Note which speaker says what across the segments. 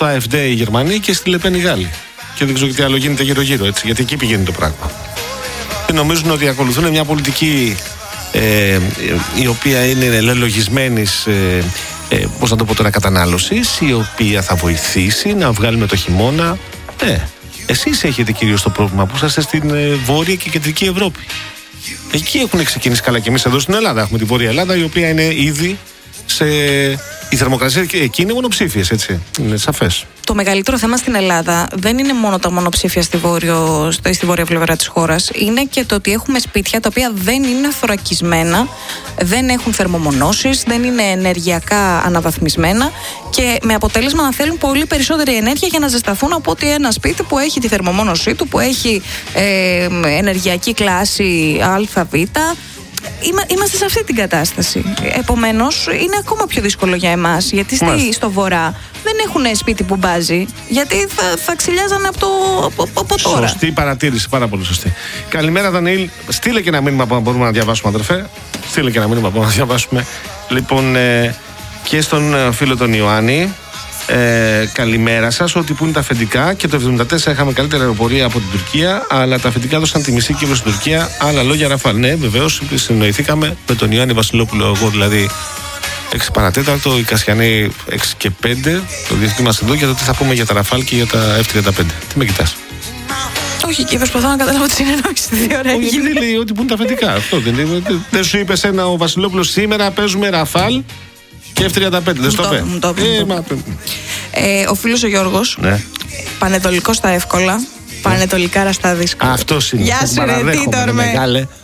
Speaker 1: στο AfD οι Γερμανοί και στη Λεπέν οι Γάλλοι. Και δεν ξέρω τι άλλο γίνεται γύρω-γύρω, έτσι, γιατί εκεί πηγαίνει το πράγμα. Και νομίζουν ότι ακολουθούν μια πολιτική η οποία είναι λελογισμένης, πώς να το πω τώρα, κατανάλωσης, η οποία θα βοηθήσει να βγάλουμε το χειμώνα. Εσείς έχετε κυρίως το πρόβλημα που είσαστε στην Βόρεια και Κεντρική Ευρώπη. Εκεί έχουν ξεκινήσει καλά, και εμείς εδώ στην Ελλάδα έχουμε τη Βόρεια Ελλάδα, η οποία είναι ήδη σε... Η θερμοκρασία εκεί είναι μονοψήφιες, έτσι. Είναι σαφές.
Speaker 2: Το μεγαλύτερο θέμα στην Ελλάδα δεν είναι μόνο τα μονοψήφια στη βόρεια πλευρά της χώρας. Είναι και το ότι έχουμε σπίτια τα οποία δεν είναι θωρακισμένα, δεν έχουν θερμομονώσεις, δεν είναι ενεργειακά αναβαθμισμένα και με αποτέλεσμα να θέλουν πολύ περισσότερη ενέργεια για να ζεσταθούν από ότι ένα σπίτι που έχει τη θερμομόνωσή του, που έχει ενεργειακή κλάση ΑΒ. Είμαστε σε αυτή την κατάσταση. Επομένως, είναι ακόμα πιο δύσκολο για εμάς. Γιατί στο βορρά δεν έχουν σπίτι που μπάζει. Γιατί θα ξυλιάζανε από τώρα.
Speaker 1: Σωστή παρατήρηση, πάρα πολύ σωστή. Καλημέρα, Δανιήλ. Στείλε και ένα μήνυμα που μπορούμε να διαβάσουμε, αδερφέ. Στείλε και ένα μήνυμα που μπορούμε να διαβάσουμε. Λοιπόν, και στον φίλο τον Ιωάννη. Καλημέρα σας. Ότι που είναι τα αφεντικά, και το 1974 είχαμε καλύτερη αεροπορία από την Τουρκία, αλλά τα αφεντικά δώσαν τη μισή κύκλο στην Τουρκία. Άλλα λόγια, Ραφάλ. Ναι, βεβαίως συνοηθήκαμε με τον Ιωάννη Βασιλόπουλο. Εγώ δηλαδή 6 παρατέταρτο, οι Κασιανοί 6 και 5, το διευθυντή μας εδώ, για το τι θα πούμε για τα Ραφάλ και για τα F-35. Τι με κοιτάς?
Speaker 2: Όχι, και προσπαθώ να καταλάβω τι συνεννόηση τη δύο ώρα.
Speaker 1: Όχι, δεν λέει ότι που είναι τα αφεντικά. Αυτό δεν σου είπε ένα ο Βασιλόπουλος, σήμερα παίζουμε Ραφάλ και F-35, δεν στο είπε?
Speaker 2: Ο φίλος ο Γιώργος,
Speaker 1: ναι.
Speaker 2: Πανετολικό στα εύκολα, πανετολικά στα δύσκολα.
Speaker 1: Αυτός είναι.
Speaker 2: Γεια σου ρε Τίτορ με.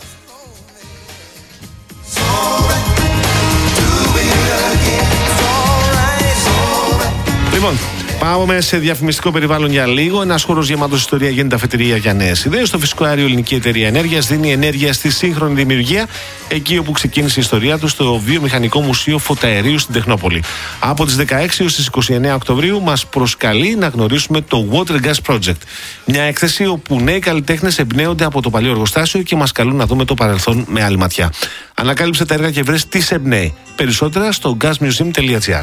Speaker 1: Λοιπόν, πάμε σε διαφημιστικό περιβάλλον για λίγο. Ένας χώρος γεμάτος ιστορία γίνεται αφετηρία για νέες ιδέες. Στο φυσικό αέριο Ελληνική Εταιρεία Ενέργειας δίνει ενέργεια στη σύγχρονη δημιουργία, εκεί όπου ξεκίνησε η ιστορία του, στο Βιομηχανικό Μουσείο Φωταερίου στην Τεχνόπολη. Από τις 16 έως τις 29 Οκτωβρίου μας προσκαλεί να γνωρίσουμε το Water Gas Project. Μια έκθεση όπου νέοι καλλιτέχνες εμπνέονται από το παλιό εργοστάσιο και μας καλούν να δούμε το παρελθόν με άλλη ματιά. Ανακάλυψε τα έργα και βρες τι σε εμπνέει. Περισσότερα στο gasmuseum.gr.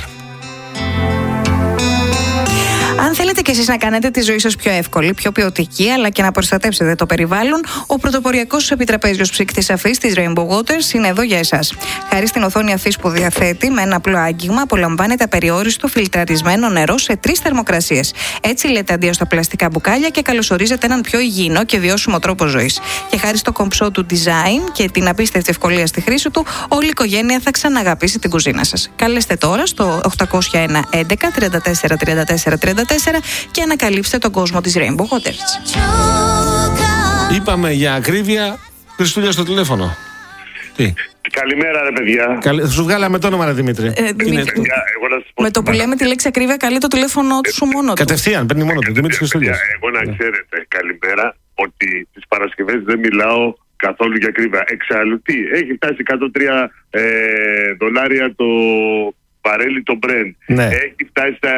Speaker 2: Αν θέλετε κι εσείς να κάνετε τη ζωή σας πιο εύκολη, πιο ποιοτική, αλλά και να προστατεύσετε το περιβάλλον, ο πρωτοποριακός επιτραπέζιος ψύκτης αφής της Rainbow Waters είναι εδώ για εσάς. Χάρη στην οθόνη αφής που διαθέτει, με ένα απλό άγγιγμα απολαμβάνετε απεριόριστο φιλτραρισμένο νερό σε 3 θερμοκρασίες. Έτσι λέτε αντίο στα πλαστικά μπουκάλια και καλωσορίζετε έναν πιο υγιεινό και βιώσιμο τρόπο ζωής. Και χάρη στο κομψό του design και την απίστευτη ευκολία στη χρήση του, όλη η οικογένεια θα ξαναγαπήσει την κουζίνα σας. Καλέστε τώρα στο 801 11 34 34 34 και ανακαλύψτε τον κόσμο της Rainbow Waters.
Speaker 1: Είπαμε για ακρίβεια. Χριστούλια στο τηλέφωνο. Τι?
Speaker 3: Καλημέρα ρε παιδιά.
Speaker 1: Θα σου βγάλαμε το όνομα ρε Δημήτρη.
Speaker 2: Δημήτρη. Με το που λέμε τη λέξη ακρίβεια, καλεί το τηλέφωνο του μόνο του.
Speaker 1: Κατευθείαν, παίρνει μόνο του. Δημήτρης Χριστούλιας.
Speaker 3: Εγώ να ξέρετε, καλημέρα, ότι τις Παρασκευές δεν μιλάω καθόλου για ακρίβεια. Εξάλλου τι, έχει φτάσει $103 το βαρέλι το Brent. Ναι. Έχει φτάσει στα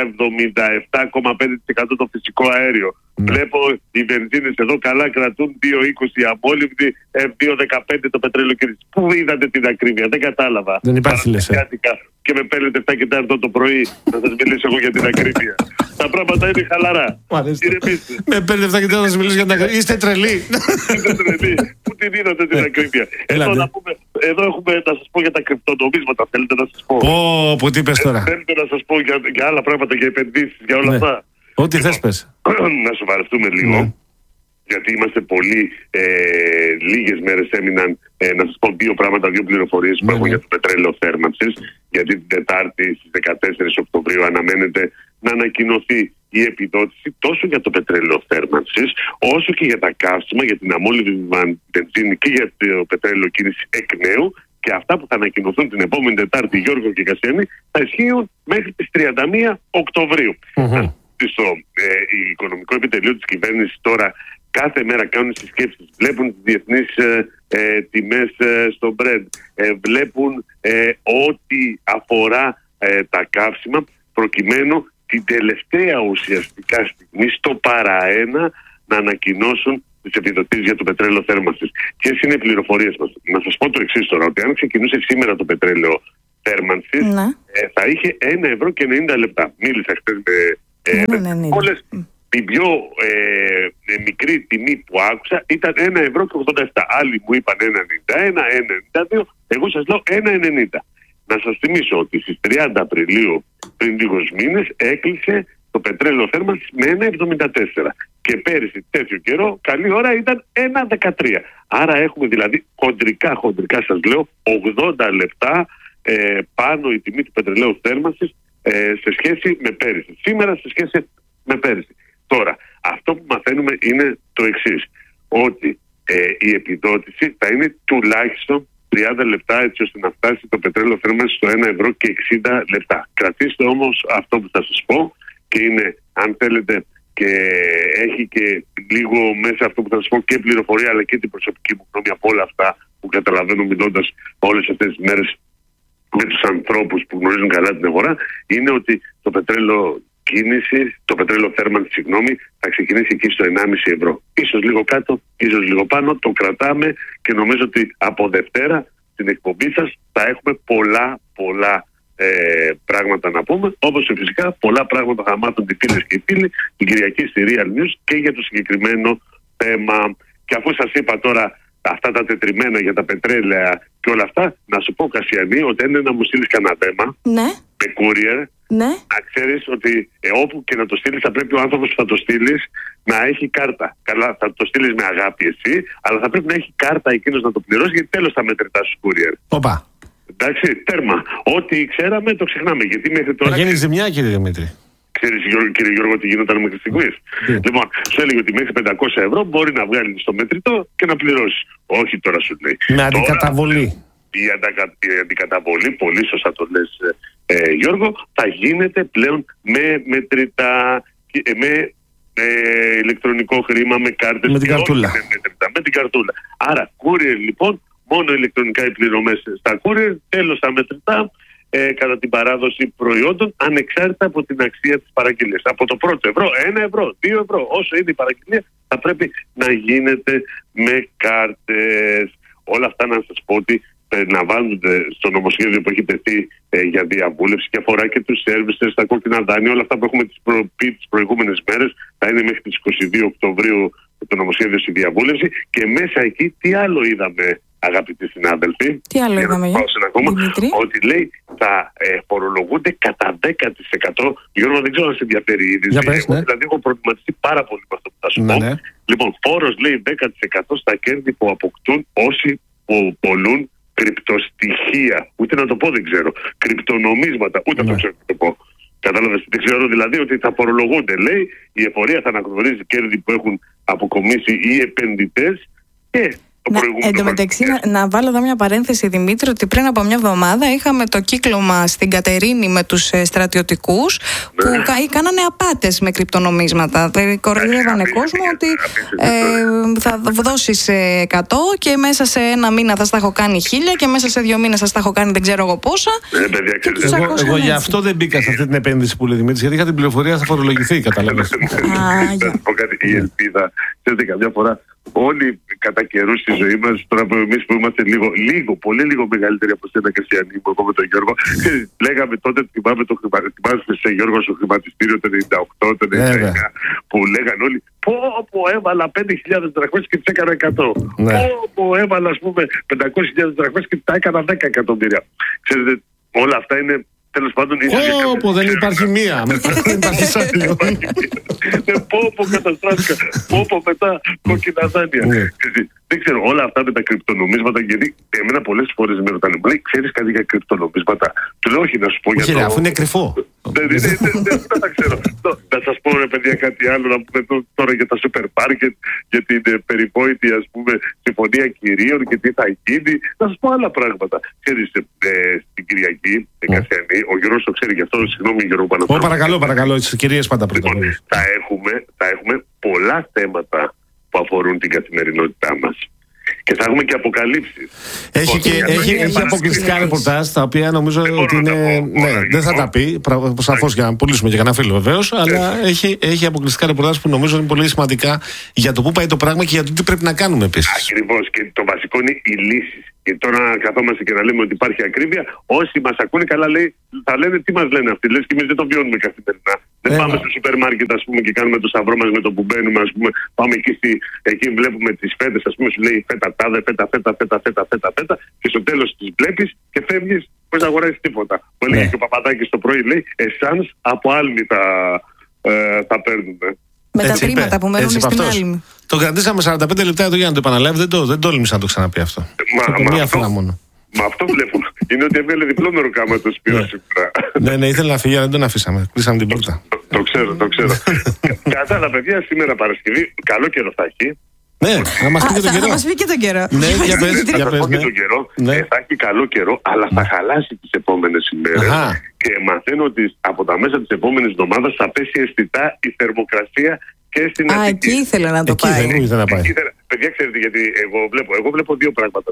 Speaker 3: 77,5% το φυσικό αέριο. Ναι. Βλέπω οι βενζίνες εδώ καλά κρατούν 2,20 αμόλυβδη, 2,15 το πετρέλαιο. Πού είδατε την ακρίβεια? Δεν κατάλαβα.
Speaker 1: Δεν υπάρχει λες.
Speaker 3: Και με παίρνετε 7 και 4 το πρωί να σας μιλήσω εγώ για την ακρίβεια. Τα πράγματα είναι χαλαρά.
Speaker 1: Με παίρνετε 7 και 4 να σας μιλήσω για την ακρίβεια. Είστε τρελοί.
Speaker 3: Είστε τρελοί. Πού την είδατε την ακρίβεια? Εδώ έχουμε να σας πω για τα κρυπτονομίσματα. Θέλετε να σας πω?
Speaker 1: Πω, τι είπες τώρα?
Speaker 3: Θέλετε να σας πω για άλλα πράγματα, για επενδύσεις, για όλα αυτά?
Speaker 1: Ό,τι θες πες.
Speaker 3: Να σοβαρευτούμε λίγο. Γιατί είμαστε πολύ λίγες μέρες έμειναν να σας πω 2 πράγματα, 2 πληροφορίες που έχω για το πετρέλαιο θέρμανσης. Γιατί την Τετάρτη στις 14 Οκτωβρίου αναμένεται να ανακοινωθεί η επιδότηση τόσο για το πετρέλαιο θέρμανσης, όσο και για τα καύσιμα, για την αμόλυβδη βενζίνη και για το πετρέλαιο κίνηση εκ νέου. Και αυτά που θα ανακοινωθούν την επόμενη Τετάρτη, Γιώργο και Κασιανή, θα ισχύουν μέχρι τις 31 Οκτωβρίου. Στο Οικονομικό Επιτελείο της Κυβέρνησης τώρα κάθε μέρα κάνουν συσκέψεις, βλέπουν τις διεθνείς τιμές στο Brent, βλέπουν ό,τι αφορά τα καύσιμα, προκειμένου την τελευταία ουσιαστικά στιγμή στο παραένα να ανακοινώσουν τις επιδοτήσεις για το πετρέλαιο θέρμανσης. Ποιες είναι οι πληροφορίες μας? Να σας πω το εξής τώρα, ότι αν ξεκινούσε σήμερα το πετρέλαιο θέρμανσης, θα είχε €1,90. Μίλησα χθες με Όλες, την πιο μικρή τιμή που άκουσα ήταν 1,87€. Άλλοι μου είπαν 1,91, 1,92, εγώ σας λέω 1,90. Να σας θυμίσω ότι στις 30 Απριλίου πριν λίγους μήνες έκλεισε το πετρέλαιο θέρμανσης με 1,74. Και πέρυσι τέτοιο καιρό, καλή ώρα, ήταν 1,13. Άρα έχουμε δηλαδή χοντρικά σας λέω, 80 λεπτά πάνω η τιμή του πετρελαίου θέρμανσης σε σχέση με πέρυσι. Σήμερα σε σχέση με πέρυσι. Τώρα, αυτό που μαθαίνουμε είναι το εξής. Ότι η επιδότηση θα είναι τουλάχιστον 30 λεπτά έτσι ώστε να φτάσει το πετρέλαιο θέρμανσης στο 1,60 λεπτά. Κρατήστε όμως αυτό που θα σας πω και είναι, αν θέλετε, και έχει και λίγο μέσα αυτό που θα σας πω και πληροφορία αλλά και την προσωπική μου γνώμη από όλα αυτά που καταλαβαίνω μιλώντας όλες αυτές τις μέρες με τους ανθρώπους που γνωρίζουν καλά την αγορά, είναι ότι το πετρέλαιο θέρμανσης, θα ξεκινήσει εκεί στο 1,5€. Ίσως λίγο κάτω, ίσως λίγο πάνω, το κρατάμε και νομίζω ότι από Δευτέρα στην εκπομπή σας θα έχουμε πολλά πράγματα να πούμε, όπως φυσικά πολλά πράγματα θα μάθουν οι φίλες και οι φίλοι την Κυριακή στη Real News και για το συγκεκριμένο θέμα. Και αφού σας είπα τώρα αυτά τα τετριμένα για τα πετρέλαια και όλα αυτά, να σου πω, Κασιανή, ότι είναι να μου στείλεις κανένα θέμα με courier, να ξέρεις ότι όπου και να το στείλεις θα πρέπει ο άνθρωπος που θα το στείλεις να έχει κάρτα. Καλά, θα το στείλεις με αγάπη εσύ, αλλά θα πρέπει να έχει κάρτα εκείνος να το πληρώσει, γιατί τέλος θα μετρητά στους courier.
Speaker 1: Όπα.
Speaker 3: Εντάξει, τέρμα. Ό,τι ξέραμε το ξεχνάμε. Γιατί μέχρι τώρα.
Speaker 1: Γίνει ζημιά, κύριε Δημήτρη.
Speaker 3: Ξέρεις, κύριε Γιώργο, τι γινόταν μέχρι στιγμής. Λοιπόν, σου έλεγε ότι μέχρι 500€ μπορεί να βγάλει στο μετρητό και να πληρώσει. Όχι τώρα σου λέει.
Speaker 1: Με αντικαταβολή.
Speaker 3: Η αντικαταβολή, πολύ σωστά το λες, Γιώργο, θα γίνεται πλέον με μετρητά, με ηλεκτρονικό χρήμα, με κάρτες.
Speaker 1: Με την καρτούλα.
Speaker 3: Με την καρτούλα. Άρα, courier λοιπόν. Μόνο ηλεκτρονικά οι πληρωμές στα courier, τέλος τα μετρητά κατά την παράδοση προϊόντων ανεξάρτητα από την αξία της παραγγελίας. Από το πρώτο ευρώ, 1€, 2€, όσο είναι η παραγγελία, θα πρέπει να γίνεται με κάρτες. Όλα αυτά να σας πω ότι να βάλετε στο νομοσχέδιο που έχει τεθεί για διαβούλευση και αφορά και τους services, τα κόκκινα δάνεια, όλα αυτά που έχουμε πει τις προηγούμενες μέρες, θα είναι μέχρι τις 22 Οκτωβρίου το νομοσχέδιο στη διαβούλευση και μέσα εκεί τι άλλο είδαμε, αγαπητοί συνάδελφοι,
Speaker 2: τι άλλο είδαμε,
Speaker 3: ότι λέει θα φορολογούνται κατά 10%. Γιώργο, δεν ξέρω αν σε ενδιαφέρει η είδηση. Δηλαδή έχω προβληματιστεί πάρα πολύ με αυτό που θα σου πω. Ναι. Λοιπόν, φόρος λέει 10% στα κέρδη που αποκτούν όσοι πολλούν κρυπτοστοιχεία. Ούτε να το πω δεν ξέρω. Κρυπτονομίσματα, ούτε το ξέρω να το πω. Κατάλαβες, δεν ξέρω δηλαδή ότι θα φορολογούνται. Λέει η εφορία θα αναγνωρίζει κέρδη που έχουν αποκομίσει οι επενδυτές και
Speaker 2: εν τω μεταξύ, να βάλω εδώ μια παρένθεση, Δημήτρη, ότι πριν από μια εβδομάδα είχαμε το κύκλωμα στην Κατερίνη με τους στρατιωτικούς που κάνανε απάτες με κρυπτονομίσματα. Κοροϊδεύανε κόσμο ότι θα δώσεις 100 και μέσα σε ένα μήνα θα στα έχω κάνει 1000 και μέσα σε 2 μήνες θα στα έχω κάνει δεν ξέρω εγώ πόσα.
Speaker 1: Εγώ γι' αυτό δεν μπήκα σε αυτή την επένδυση που λέει Δημήτρης, γιατί είχα την πληροφορία θα φορολογηθεί, κατάλαβες.
Speaker 3: Η ελπίδα, ξέρετε, καμιά φορά όλοι κατά καιρού στη ζωή μας, τώρα που εμείς που είμαστε πολύ λίγο μεγαλύτεροι από σένα, Κασιανή, μου, εγώ με τον Γιώργο, λέγαμε τότε, θυμάμαι σε Γιώργο στο χρηματιστήριο το 98, το 99, που λέγανε όλοι πω έβαλα 5.000 δραχμές και τις έκανα 100. Πω έβαλα, ας πούμε, 500.000 δραχμές και τα έκανα 10 εκατομμύρια. Ξέρετε, όλα αυτά είναι. Τέλος πάντων,
Speaker 1: δεν υπάρχει μία. Δεν υπάρχει άλλο.
Speaker 3: Πω καταστράφηκα. Πω μετά κόκκινα δάνεια. Δεν ξέρω, όλα αυτά με τα κρυπτονομίσματα, γιατί εμένα πολλές φορές με ρωτάνε, μου λέει, ξέρεις κάτι για κρυπτονομίσματα? Του λέω, όχι, να σου πω για το.
Speaker 1: Αφού είναι κρυφό.
Speaker 3: Δεν τα ξέρω. Να σας πω, ρε παιδιά, κάτι άλλο να πούμε τώρα για τα σούπερ μάρκετ, για την περιβόητη, ας πούμε, συμφωνία κυρίων και τι θα γίνει. Να σας πω άλλα πράγματα. Ξέρεις, στην Κυριακή, Κασιανή, ο Γιώργος το ξέρει γι' αυτό, συγγνώμη Γιώργο Παναθανάκη.
Speaker 1: Παρακαλώ, τις κυρίες πάντα πρωτοβουλίες.
Speaker 3: Θα έχουμε πολλά θέματα που αφορούν την καθημερινότητά μας. Και θα έχουμε και αποκαλύψεις.
Speaker 1: Έχει αποκλειστικά ρεπορτάζ, τα οποία νομίζω ότι είναι. Δεν θα τα πει, σαφώς για να πουλήσουμε και κανένα φίλο βεβαίως, αλλά έχει αποκλειστικά ρεπορτάζ που νομίζω είναι πολύ σημαντικά για το πού πάει το πράγμα και για το τι πρέπει να κάνουμε επίσης.
Speaker 3: Ακριβώς. Και το βασικό είναι οι λύσεις. Και τώρα καθόμαστε και να λέμε ότι υπάρχει ακρίβεια. Όσοι μας ακούνε, καλά λέει, θα λένε τι μας λένε αυτοί. Λες και εμείς δεν το βιώνουμε καθημερινά. Δεν πάμε στο σούπερ μάρκετ, ας πούμε, και κάνουμε το σταυρό μας με το που μπαίνουμε. Ας πούμε, πάμε εκεί βλέπουμε τις φέτες, ας πούμε, σου λέει φέτα τάδε, φέτα. Και στο τέλος τις βλέπεις και φεύγεις χωρίς να αγοράσεις τίποτα. Που έλεγε και ο Παπαδάκης το πρωί, λέει, εσάνς από άλμη θα παίρνουμε.
Speaker 2: Με τα τρίματα που μένουν στην άλμη.
Speaker 1: Το κρατήσαμε 45 λεπτά εδώ για να το επαναλάβει, δεν τόλμησα να το ξαναπεί αυτό. Μία φορά μόνο.
Speaker 3: Μα αυτό βλέπουμε. Είναι ότι έβγαλε διπλό μεροκάμα το Σπύρο σήμερα.
Speaker 1: Ναι, ήθελε να φύγει, αλλά δεν τον αφήσαμε. Κλείσαμε την πόρτα.
Speaker 3: Το ξέρω. Κατά τα παιδιά, σήμερα Παρασκευή, καλό καιρό θα έχει.
Speaker 1: Ναι, να μας πει και τον καιρό.
Speaker 2: Θα μας πει και τον καιρό.
Speaker 1: Ναι, για πες.
Speaker 3: τον καιρό. Θα έχει καλό καιρό, αλλά θα χαλάσει τις επόμενες ημέρες. Και μαθαίνω ότι από τα μέσα της επόμενης εβδομάδας θα πέσει αισθητά η θερμοκρασία και στην Αττική.
Speaker 2: Εκεί ήθελε να το πάει.
Speaker 3: Παιδιά, ξέρετε, γιατί εγώ βλέπω δύο πράγματα.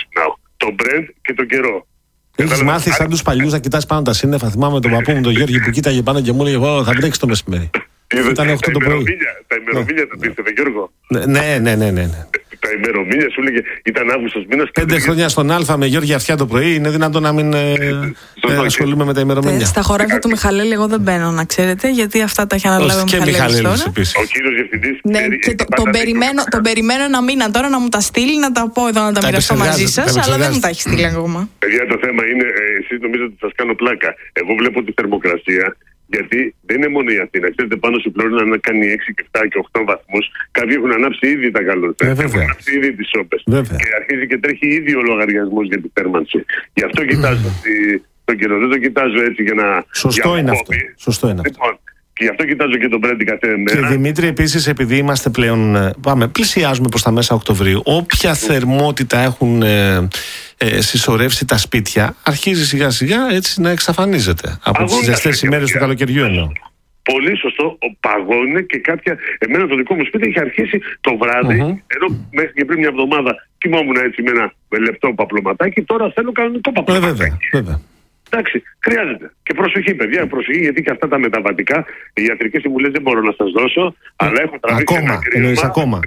Speaker 3: Το Brent και τον καιρό.
Speaker 1: Έχεις μάθει σαν τους παλιούς να κοιτάς πάνω τα σύννεφα. Θυμάμαι τον παππού μου τον Γιώργη που κοίταγε πάνω και μου έλεγε θα βρέξει το μεσημέρι. Ήταν 8 το πρωί.
Speaker 3: Τα ημερομήνια τα πίστευε, Γιώργο.
Speaker 1: Ναι.
Speaker 3: Τα ημερομήνια σου έλεγε ήταν Αύγουστος μήνας.
Speaker 1: 5 χρόνια στον Α με Γιώργη Αυτιά το πρωί. Είναι δυνατόν να μην ασχολούμαι με τα ημερομήνια.
Speaker 2: Στα χωράφια του Μιχαλέλη εγώ δεν μπαίνω, να ξέρετε, γιατί αυτά τα έχει αναλάβει ο Μιχαλέλης.
Speaker 3: Ο κύριος διευθυντής.
Speaker 2: Ναι, και τον περιμένω ένα μήνα τώρα να μου τα στείλει, να τα πω εδώ, να τα μοιραστώ μαζί σας, αλλά δεν μου τα έχει στείλει ακόμα.
Speaker 3: Παιδιά, το θέμα είναι, εσείς νομίζετε ότι σας κάνω πλάκα. Εγώ βλέπω τη θερμοκρασία. Γιατί δεν είναι μόνο η Αθήνα. Ξέρετε, πάνω σου πλέον να κάνει 6 και 7 και 8 βαθμούς. Κάποιοι έχουν ανάψει ήδη τα καλοριφέρα. Έχουν ανάψει ήδη τις σόπες. Και αρχίζει και τρέχει ήδη ο λογαριασμός για τη θέρμανση. Γι' αυτό κοιτάζω τον καιρό. Δεν το κοιτάζω έτσι για να.
Speaker 1: Σωστό είναι αυτό.
Speaker 3: Λοιπόν, και γι' αυτό κοιτάζω και τον Brent κάθε μέρα.
Speaker 1: Και Δημήτρη, επίσης, επειδή είμαστε πλέον. Πλησιάζουμε προς τα μέσα Οκτωβρίου. Όποια θερμότητα έχουν συσσωρεύσει τα σπίτια, αρχίζει σιγά σιγά έτσι να εξαφανίζεται. Από τις ζεστές ημέρες του καλοκαιριού εννοώ.
Speaker 3: Πολύ σωστό, παγώνει και κάποια. Εμένα το δικό μου σπίτι έχει αρχίσει το βράδυ, ενώ μέχρι και πριν μια εβδομάδα κοιμόμουν έτσι με ένα λεπτό παπλωματάκι, τώρα θέλω κανονικό παπλωματάκι.
Speaker 1: Βέβαια.
Speaker 3: Εντάξει, χρειάζεται. Και προσοχή, παιδιά, προσοχή, γιατί και αυτά τα μεταβατικά, οι ιατρικές συμβουλές δεν μπορώ να σας δώσω, αλλά έχω τραβήξει ένα κρύωμα.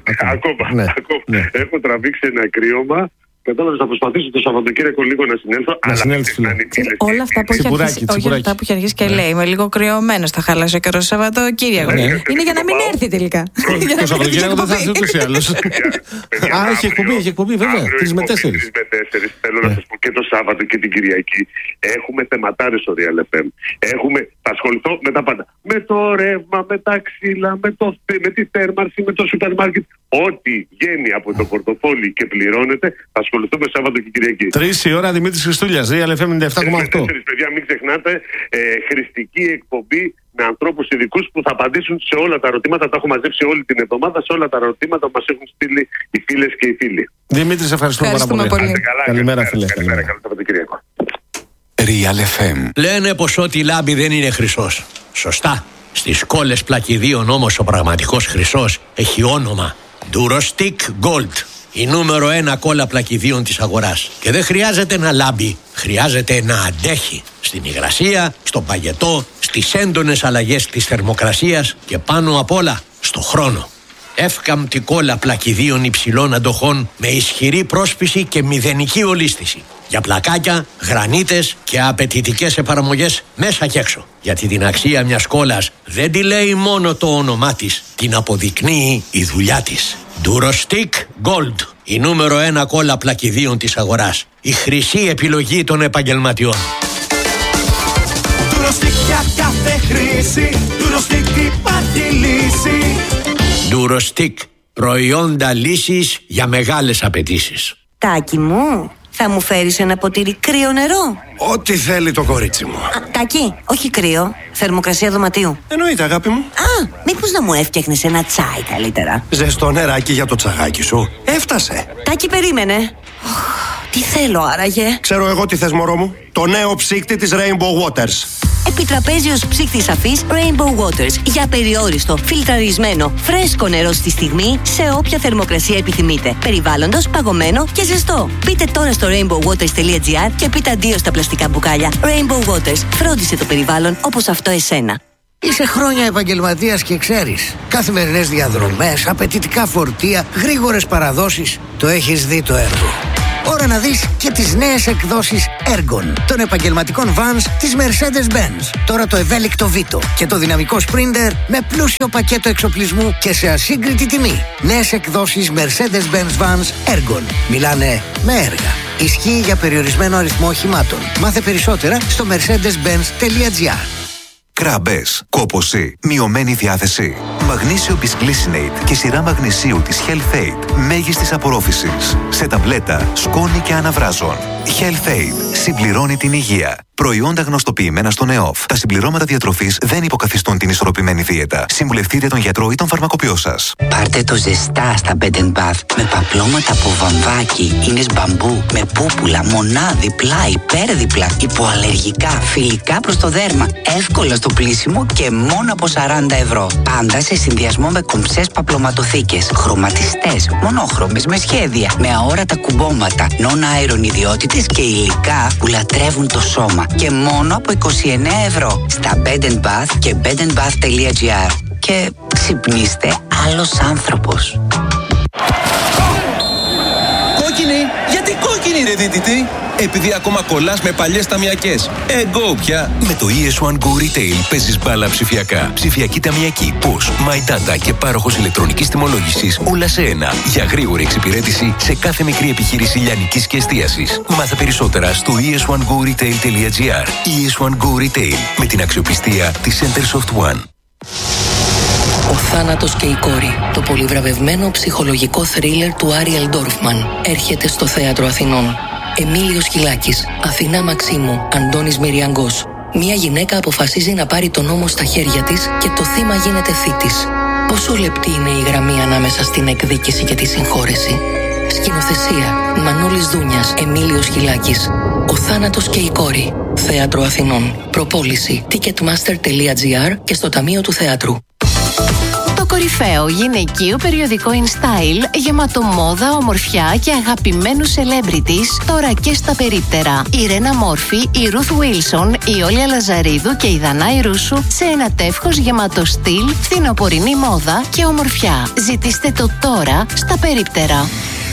Speaker 3: Ακόμα. Έχω τραβήξει ένα κρύωμα. Κατάλαβες, θα προσπαθήσω το Σαββατοκύριακο λίγο να συνέλθω.
Speaker 2: Όλα αυτά που έχει αρχίσει και λέει, είμαι λίγο κρυωμένος, θα χαλάσει και το Σαββατοκύριακο. Είναι για να μην έρθει τελικά.
Speaker 1: Το Σαββατοκύριακο δεν θα έρθει ούτως ή άλλως. Έχει εκπομπή, βέβαια. 3 με 4.
Speaker 3: Θέλω να σας πω και το Σάββατο και την Κυριακή. Έχουμε θεματάρες στο Real FM. Θα ασχοληθώ με τα πάντα. Με το ρεύμα, με τα ξύλα, με τη θέρμανση, με το σούπερ μάρκετ. Ό,τι βγαίνει από το πορτοφόλι και πληρώνεται, θα ασχοληθούμε Σάββατο και Κυριακή.
Speaker 1: 3 η ώρα Δημήτρης Χριστούλιας, Real FM 97,8.
Speaker 3: Παιδιά, μην ξεχνάτε, χρηστική εκπομπή με ανθρώπους ειδικούς που θα απαντήσουν σε όλα τα ερωτήματα. Τα έχω μαζέψει όλη την εβδομάδα σε όλα τα ερωτήματα που μας έχουν στείλει οι φίλες και οι φίλοι.
Speaker 1: Δημήτρη, σε ευχαριστούμε πάρα πολύ. Καλημέρα, φίλε.
Speaker 3: Καλημέρα, καλό Σαββατοκύριακο.
Speaker 4: Real FM. Λένε πως ό,τι λάμπει δεν είναι χρυσός. Σωστά. Στις κόλλες πλακιδίων όμως ο πραγματικός χρυσός έχει όνομα. Durostick Gold. Η νούμερο 1 κόλλα πλακιδίων της αγοράς. Και δεν χρειάζεται να λάμπει, χρειάζεται να αντέχει. Στην υγρασία, στον παγετό, στις έντονες αλλαγές της θερμοκρασίας και πάνω απ' όλα στο χρόνο. Εύκαμπτη κόλλα πλακιδίων υψηλών αντοχών με ισχυρή πρόσφυση και μηδενική ολίσθηση. Για πλακάκια, γρανίτες και απαιτητικές εφαρμογές μέσα και έξω. Γιατί την αξία μιας κόλλας δεν τη λέει μόνο το όνομά της, την αποδεικνύει η δουλειά της. Durostick Gold, η νούμερο 1 κόλλα πλακιδίων της αγοράς. Η χρυσή επιλογή των επαγγελματιών.
Speaker 5: Durostick για κάθε χρήση, Durostick υπάρχει λύση.
Speaker 4: Durostick, προϊόντα λύσης για μεγάλες απαιτήσεις.
Speaker 6: Τάκη μου, θα μου φέρεις ένα ποτήρι κρύο νερό?
Speaker 7: Ό,τι θέλει το κορίτσι μου.
Speaker 6: Τάκη, όχι κρύο, θερμοκρασία δωματίου.
Speaker 7: Εννοείται, αγάπη μου.
Speaker 6: Μήπως να μου έφτιαχνες ένα τσάι καλύτερα?
Speaker 7: Ζεστό νεράκι για το τσαγάκι σου. Έφτασε.
Speaker 6: Τάκη, περίμενε. Τι θέλω άραγε?
Speaker 7: Ξέρω εγώ τι θες, μωρό μου. Το νέο ψύκτη της Rainbow Waters.
Speaker 6: Επιτραπέζιος ψύκτης αφής Rainbow Waters. Για περιόριστο, φιλτραρισμένο, φρέσκο νερό στη στιγμή, σε όποια θερμοκρασία επιθυμείτε. Περιβάλλοντος, παγωμένο και ζεστό. Μπείτε τώρα στο rainbowwaters.gr και πείτε αντίο στα πλαστικά μπουκάλια. Rainbow Waters. Φρόντισε το περιβάλλον όπως αυτό εσένα.
Speaker 8: Είσαι χρόνια επαγγελματίας και ξέρεις. Καθημερινές διαδρομές, απαιτητικά φορτία, γρήγορες παραδόσεις. Το έχεις δει το έργο. Ώρα να δεις και τις νέες εκδόσεις Ergon των επαγγελματικών vans της Mercedes-Benz. Τώρα το ευέλικτο Vito και το δυναμικό Sprinter με πλούσιο πακέτο εξοπλισμού και σε ασύγκριτη τιμή. Νέες εκδόσεις Mercedes-Benz Vans Ergon. Μιλάνε με έργα. Ισχύει για περιορισμένο αριθμό οχημάτων. Μάθε περισσότερα στο mercedes-benz.gr.
Speaker 9: Κράμπες, κόπωση, μειωμένη διάθεση. Μαγνήσιο Bisglycinate και σειρά μαγνησίου της Health Aid μέγιστης απορρόφησης. Σε ταμπλέτα, σκόνη και αναβράζων. Health Aid συμπληρώνει την υγεία. Προϊόντα γνωστοποιημένα στον ΕΟΦ. Τα συμπληρώματα διατροφής δεν υποκαθιστούν την ισορροπημένη δίαιτα. Συμβουλευτείτε τον γιατρό ή τον φαρμακοποιό σας.
Speaker 10: Πάρτε το ζεστά στα Bed & Bath με παπλώματα από βαμβάκι, ίνες μπαμπού, με πούπουλα, μονάδι, πλάι, υπέρδιπλα, υποαλλεργικά, φιλικά προς το δέρμα, εύκολα στο πλύσιμο και μόνο από 40 ευρώ. Πάντα σε συνδυασμό με κομψές παπλωματοθήκες, χρωματιστές, μονόχρωμες με σχέδια, με αόρατα κουμπώματα, non-iron ιδιότητες και υλικά που λατρεύουν το σώμα. Και μόνο από 29 ευρώ στα Bed & Bath και bedandbath.gr. Και ξυπνήστε άλλος άνθρωπος.
Speaker 11: Κόκκινη! Γιατί κόκκινη ρε δίτητη? Επειδή ακόμα κολλάς με παλιές ταμιακές. Go πια!
Speaker 12: Με το ES1 Go Retail παίζεις μπάλα ψηφιακά. Ψηφιακή ταμιακή, POS, My Data και πάροχος ηλεκτρονικής τιμολόγησης όλα σε ένα. Για γρήγορη εξυπηρέτηση σε κάθε μικρή επιχείρηση λιανικής και εστίασης. Μάθε περισσότερα στο es1goretail.gr. ES1 Go Retail με την αξιοπιστία της Centersoft One.
Speaker 13: Ο θάνατος και η κόρη. Το πολυβραβευμένο ψυχολογικό θρίλερ του Άριελ Ντόρφμαν έρχεται στο Θέατρο Αθηνών. Εμίλιος Χιλάκης, Αθηνά Μαξίμου, Αντώνης Μυριαγκός. Μια γυναίκα αποφασίζει να πάρει τον νόμο στα χέρια της και το θύμα γίνεται θήτης. Πόσο λεπτή είναι η γραμμή ανάμεσα στην εκδίκηση και τη συγχώρεση. Σκηνοθεσία Μανώλης Δούνιας, Εμίλιος Χιλάκης. Ο θάνατος και η κόρη. Θέατρο Αθηνών. Προπόληση ticketmaster.gr και στο Ταμείο του Θεάτρου.
Speaker 14: Το κορυφαίο γυναικείο περιοδικό InStyle, γεμάτο μόδα, ομορφιά και αγαπημένους celebrities, τώρα και στα περίπτερα. Η Ρένα Μόρφη, η Ruth Wilson, η Όλια Λαζαρίδου και η Δανάη Ρούσου σε ένα τεύχος γεμάτο στυλ, φθινοπορεινή μόδα και ομορφιά. Ζητήστε το τώρα στα περίπτερα.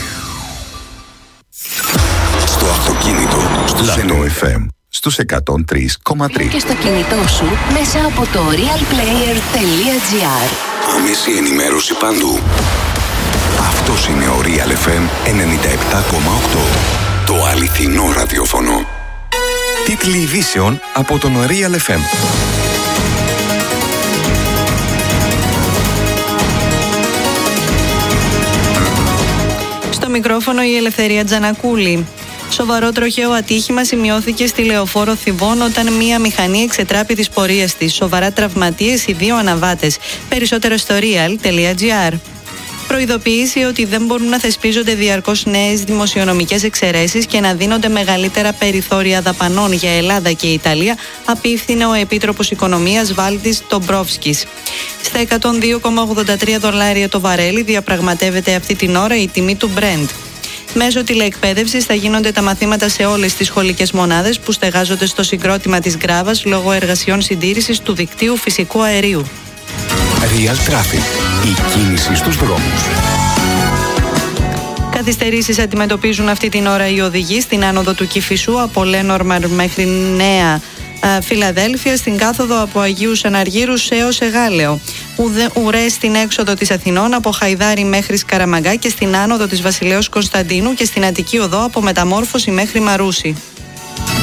Speaker 15: Στο αυτοκίνητο, στο Zeno FM, στους 103,3.
Speaker 14: Και στο κινητό σου μέσα από το realplayer.gr.
Speaker 15: Άμεση ενημέρωση παντού. Αυτός είναι ο Real FM 97,8. Το αληθινό ραδιόφωνο.
Speaker 16: Τίτλοι ειδήσεων από τον Real FM.
Speaker 17: Στο μικρόφωνο η Ελευθερία Τζανακούλη. Σοβαρό τροχαίο ατύχημα σημειώθηκε στη Λεωφόρο Θηβών όταν μία μηχανή εξετράπη τις πορείες της. Σοβαρά τραυματίες οι δύο αναβάτες. Περισσότερο στο real.gr. Προειδοποίηση ότι δεν μπορούν να θεσπίζονται διαρκώς νέες δημοσιονομικές εξαιρέσεις και να δίνονται μεγαλύτερα περιθώρια δαπανών για Ελλάδα και Ιταλία, απίφθινε ο Επίτροπος Οικονομίας Βάλτης Ντομπρόφσκης. Στα $102,83 το βαρέλι διαπραγματεύεται αυτή την ώρα η τιμή του Brent. Μέσω τηλεεκπαίδευσης θα γίνονται τα μαθήματα σε όλες τις σχολικές μονάδες που στεγάζονται στο συγκρότημα της Γκράβας λόγω εργασιών συντήρησης του δικτύου φυσικού αερίου.
Speaker 15: Real Traffic. Η κίνηση στους δρόμους.
Speaker 17: Καθυστερήσεις αντιμετωπίζουν αυτή την ώρα οι οδηγοί στην άνοδο του Κηφισού από Λένορμαρ μέχρι Νέα Φιλαδέλφια, στην κάθοδο από Αγίου Αναργύρους έως Εγάλεο. Ουρές στην έξοδο της Αθηνών από Χαϊδάρη μέχρι Σκαραμαγκά και στην άνοδο της Βασιλέως Κωνσταντίνου και στην Αττική Οδό από Μεταμόρφωση μέχρι Μαρούσι.